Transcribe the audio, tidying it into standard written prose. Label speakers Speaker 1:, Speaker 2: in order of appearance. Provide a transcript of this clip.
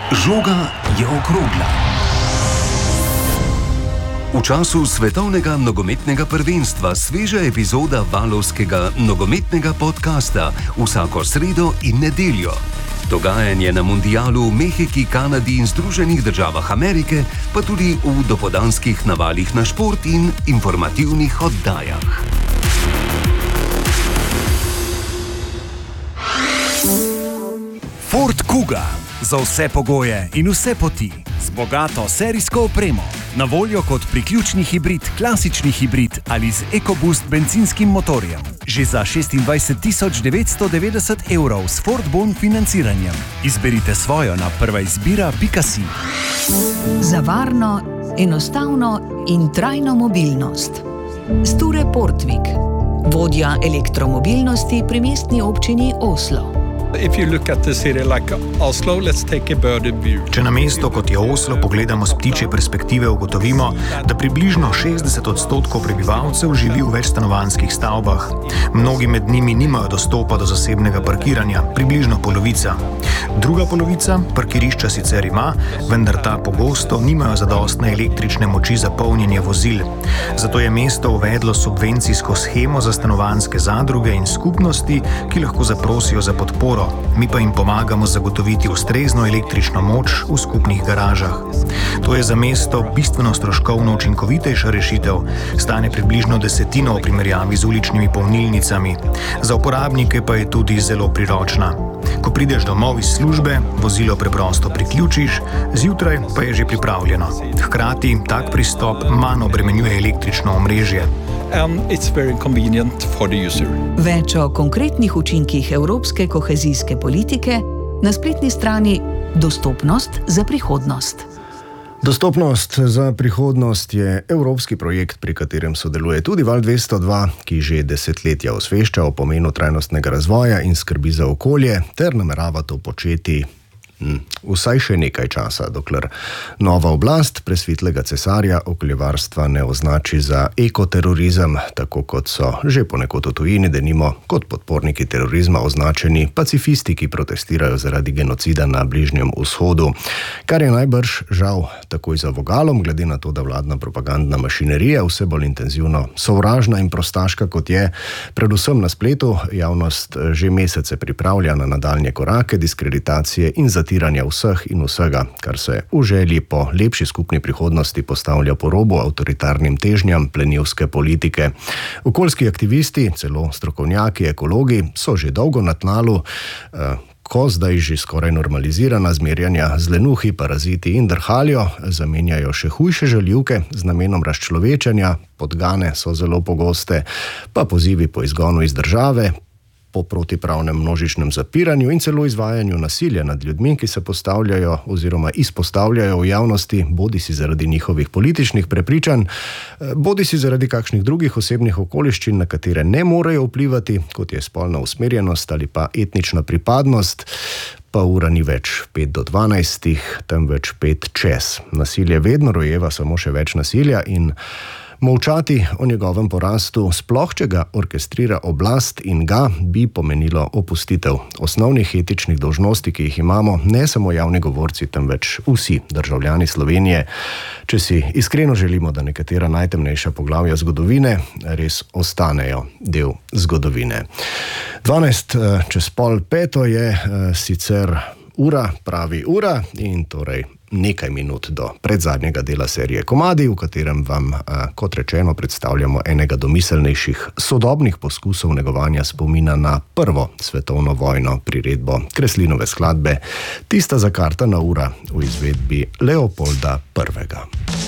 Speaker 1: Žoga je okrogla. V času svetovnega nogometnega prvenstva sveža epizoda valovskega nogometnega podcasta vsako sredo in nedeljo. Dogajanje na mundialu v Mehiki, Kanadi in Združenih državah Amerike, pa tudi v dopoldanskih navalih na šport in informativnih oddajah.
Speaker 2: Ford Kuga. Za vse pogoje in vse poti. Z bogato serijsko opremo. Na voljo kot priključni hibrid, klasični hibrid ali z EcoBoost bencinskim motorjem. Že za 26 990 € s Ford Bon financiranjem. Izberite svojo na prvaizbira.si.
Speaker 3: Za varno, enostavno in trajno mobilnost. Sture Portvik, vodja elektromobilnosti pri mestni občini Oslo.
Speaker 4: Če na mesto kot je Oslo pogledamo s ptičje perspektive, ugotovimo, da približno 60% prebivalcev živi v večstanovanjskih stavbah. Mnogi med njimi nimajo dostopa do zasebnega parkiranja, približno polovica. Druga polovica parkirišča sicer ima, vendar ta pogosto nimajo zadostne električne moči za polnjenje vozil. Zato je mesto uvedlo subvencijsko shemo za stanovanjske zadruge in skupnosti, ki lahko zaprosijo za podporo. Mi pa jim pomagamo zagotoviti ustrezno električno moč v skupnih garažah. To je za mesto bistveno stroškovno učinkovitejša rešitev, stane približno desetino v primerjavi z uličnimi polnilnicami. Za uporabnike pa je tudi zelo priročna. Ko prideš domov iz službe, vozilo preprosto priključiš, zjutraj pa je že pripravljeno. Hkrati tak pristop manj obremenjuje električno omrežje.
Speaker 3: Več o konkretnih učinkih evropske kohezijske politike na spletni strani Dostopnost za prihodnost.
Speaker 5: Dostopnost za prihodnost je evropski projekt, pri katerem sodeluje tudi Val 202, ki že desetletja osvešča o pomenu trajnostnega razvoja in skrbi za okolje, ter namerava to početi vsaj še nekaj časa, dokler nova oblast presvetlega cesarja okoljevarstva ne označi za ekoterorizem, tako kot so že ponekod v tujini, denimo kot podporniki terorizma označeni pacifisti, ki protestirajo zaradi genocida na Bližnjem vzhodu. Kar je najbrž žal takoj za vogalom, glede na to, da vladna propagandna mašinerija vse bolj intenzivno sovražna in prostaška kot je, predvsem na spletu, javnost že mesece pripravlja na nadaljnje korake diskreditacije in zatiranja vseh in vsega, kar se v želji po lepši skupni prihodnosti postavlja po robu avtoritarnim težnjam plenilske politike. Okoljski aktivisti, celo strokovnjaki, ekologi so že dolgo na tnalu, ko zdaj že skoraj normalizirana zmerjanja z lenuhi, paraziti in drhaljo zamenjajo še hujše žaljivke z namenom razčlovečenja, podgane so zelo pogoste, pa pozivi po izgonu iz države, po protipravnem množičnem zapiranju in celo izvajanju nasilja nad ljudmi, ki se postavljajo oziroma izpostavljajo v javnosti, bodisi zaradi njihovih političnih prepričanj, bodisi zaradi kakšnih drugih osebnih okoliščin, na katere ne morejo vplivati, kot je spolna usmerjenost ali pa etnična pripadnost. Pa ura ni več 5 do 12, temveč 5 čez. Nasilje vedno rojeva samo še več nasilja in molčati o njegovem porastu, sploh če ga orkestrira oblast in ga bi pomenilo opustitev osnovnih etičnih dolžnosti, ki jih imamo ne samo javni govorci, temveč vsi državljani Slovenije, če si iskreno želimo, da nekatera najtemnejša poglavja zgodovine res ostanejo del zgodovine. 12 čez pol peto je sicer ura, pravi ura in torej nekaj minut do predzadnjega dela serije Komadi, v katerem vam, kot rečeno, predstavljamo enega domiselnejših sodobnih poskusov negovanja spomina na Prvo svetovno vojno, priredbo Kreslinove skladbe Tista zakartana ura v izvedbi Leopolda I.